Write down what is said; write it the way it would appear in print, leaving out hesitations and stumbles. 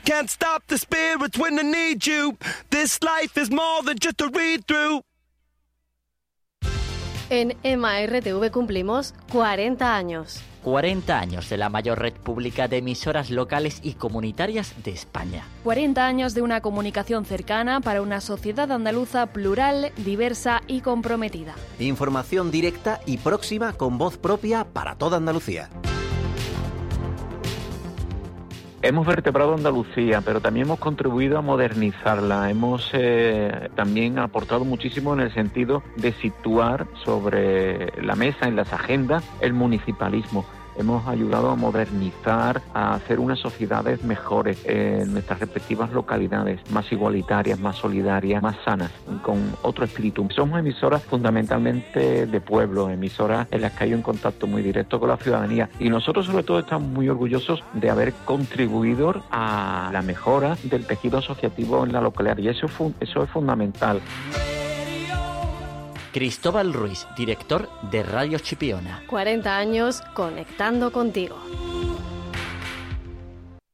Can't stop the spirits when they need you. This life is more than just a read-through. En EMA-RTV cumplimos 40 años. 40 años de la mayor red pública de emisoras locales y comunitarias de España. 40 años de una comunicación cercana para una sociedad andaluza plural, diversa y comprometida. Información directa y próxima con voz propia para toda Andalucía. Hemos vertebrado Andalucía, pero también hemos contribuido a modernizarla. Hemos también aportado muchísimo en el sentido de situar sobre la mesa, en las agendas, el municipalismo. Hemos ayudado a modernizar, a hacer unas sociedades mejores en nuestras respectivas localidades, más igualitarias, más solidarias, más sanas, con otro espíritu. Somos emisoras fundamentalmente de pueblo, emisoras en las que hay un contacto muy directo con la ciudadanía. Y nosotros sobre todo estamos muy orgullosos de haber contribuido a la mejora del tejido asociativo en la localidad. Y eso es fundamental. Cristóbal Ruiz, director de Radio Chipiona. 40 años conectando contigo.